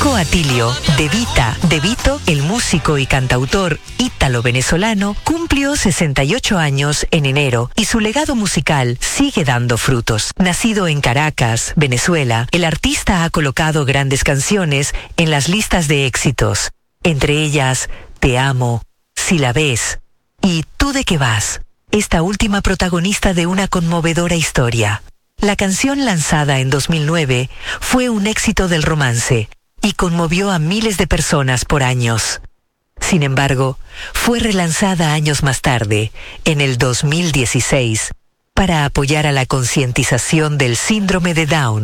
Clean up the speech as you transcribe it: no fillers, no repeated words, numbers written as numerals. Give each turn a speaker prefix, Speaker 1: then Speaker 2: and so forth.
Speaker 1: Diego Atilio, De Vito, el músico y cantautor ítalo-venezolano, cumplió 68 años en enero y su legado musical sigue dando frutos. Nacido en Caracas, Venezuela, el artista ha colocado grandes canciones en las listas de éxitos, entre ellas Te amo, Si la ves y Tú de qué vas, esta última protagonista de una conmovedora historia. La canción lanzada en 2009 fue un éxito del romance y conmovió a miles de personas por años. Sin embargo, fue relanzada años más tarde, en el 2016, para apoyar a la concientización del síndrome de Down.